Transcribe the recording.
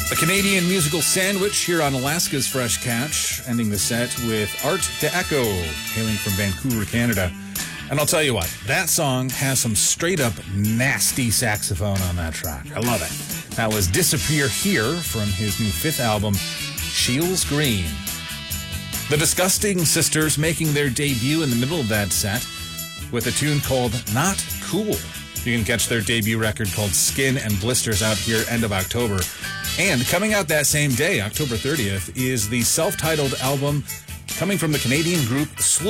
A Canadian musical sandwich here on Alaska's Fresh Catch, ending the set with Art de Echo, hailing from Vancouver, Canada. And I'll tell you what, that song has some straight-up nasty saxophone on that track. I love it. That was Disappear Here from his new fifth album, Shields Green. The Disgusting Sisters making their debut in the middle of that set with a tune called Not Cool. You can catch their debut record called Skin and Blisters out here end of October. And coming out that same day, October 30th, is the self-titled album coming from the Canadian group Sloop.